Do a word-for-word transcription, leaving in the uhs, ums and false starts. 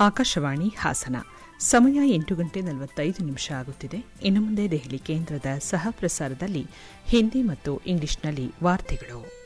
ಆಕಾಶವಾಣಿ ಹಾಸನ. ಸಮಯ ಎಂಟು ಗಂಟೆ ನಲವತ್ತೈದು ನಿಮಿಷ ಆಗುತ್ತಿದೆ. ಇನ್ನು ಮುಂದೆ ದೆಹಲಿ ಕೇಂದ್ರದ ಸಹ ಪ್ರಸಾರದಲ್ಲಿ ಹಿಂದಿ ಮತ್ತು ಇಂಗ್ಲಿಷ್ನಲ್ಲಿ ವಾರ್ತೆಗಳು.